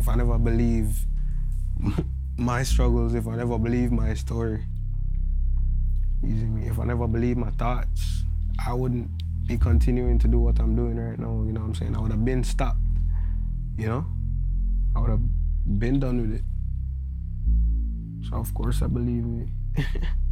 if I never believe my struggles, if I never believe my story, easy me, if I never believe my thoughts, I wouldn't be continuing to do what I'm doing right now, you know what I'm saying? I would have been stopped, you know? I would have been done with it. So of course I believe me.